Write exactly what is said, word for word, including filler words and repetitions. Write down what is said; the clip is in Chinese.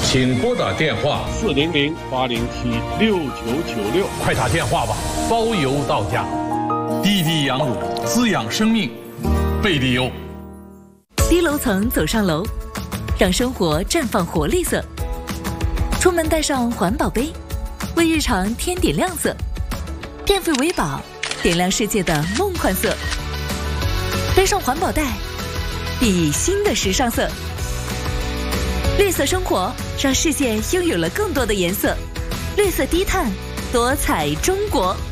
请拨打电话四零零八零七六九九六， 快打电话吧，包邮到家。滴滴羊乳滋养生命，贝利优。 低楼层走上楼，让生活绽放活力色。出门带上环保杯，为日常添点亮色。电费为宝，点亮世界的梦幻色。背上环保袋，熠熠新的时尚色。绿色生活，让世界拥有了更多的颜色。绿色低碳，多彩中国。